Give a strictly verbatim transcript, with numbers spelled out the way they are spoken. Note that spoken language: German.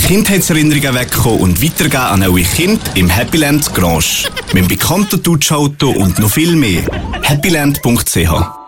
Kindheitserinnerungen wegkommen und weitergeben an eure Kinder im Happyland Grange. Mit dem bekannten Dutschauto und noch viel mehr. happyland punkt c h